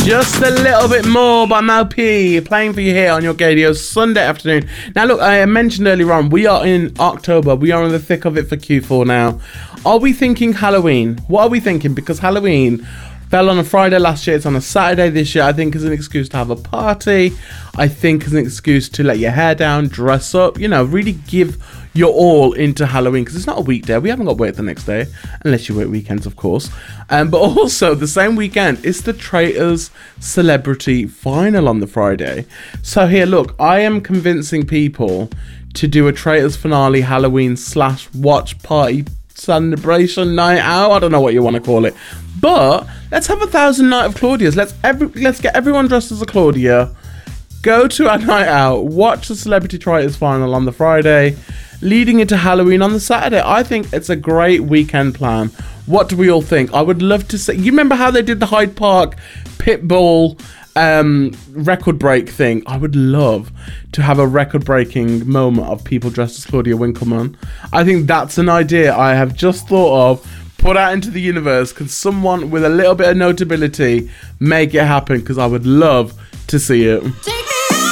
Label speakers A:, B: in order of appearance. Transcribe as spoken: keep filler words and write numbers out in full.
A: Just a Little Bit More by Mal P, playing for you here on your radio Sunday afternoon. Now look, I mentioned earlier on, we are in October, we are in the thick of it for Q four now. Are we thinking Halloween? What are we thinking? Because Halloween fell on a Friday last year, it's on a Saturday this year. I think is an excuse to have a party. I think is an excuse to let your hair down, dress up, you know, really give your all into Halloween, because it's not a weekday. We haven't got work the next day, unless you work weekends, of course. Um, but also, the same weekend, it's the Traitors Celebrity Final on the Friday. So here, look, I am convincing people to do a Traitors Finale Halloween slash watch party celebration night out. I don't know what you want to call it. But let's have a thousand night of Claudia's. Let's every let's get everyone dressed as a Claudia. Go to our night out. Watch the Celebrity Traitors Final on the Friday, leading into Halloween on the Saturday. I think it's a great weekend plan. What do we all think? I would love to see. You remember how they did the Hyde Park Pitbull um, record break thing? I would love to have a record breaking moment of people dressed as Claudia Winkleman. I think that's an idea I have just thought of. Put out into the universe. Can someone with a little bit of notability make it happen? Because I would love to see it.